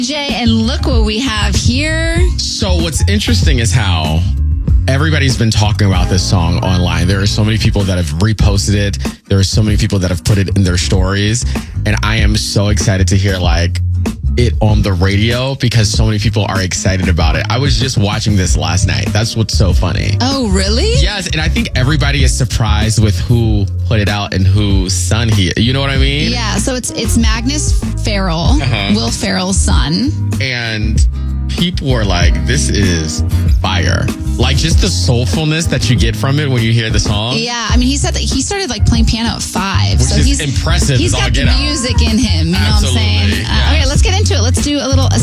Jay, and look what we have here. So what's interesting is how everybody's been talking about this song online. There are so many people that have reposted it. There are so many people that have put it in their stories. And I am so excited to hear it on the radio because so many people are excited about it. I was just watching this last night. That's what's so funny. Oh, really? Yes, and I think everybody is surprised with who put it out and whose son he. You know what I mean? Yeah. So it's Magnus Farrell, Will Ferrell's son, and people were like, "This is fire!" Like just the soulfulness that you get from it when you hear the song. Yeah, I mean, he said that he started playing piano at 5, which so is he's impressive. He's got the music in him. You know what I'm saying? Yeah. Okay, let's get into it. Let's do a little.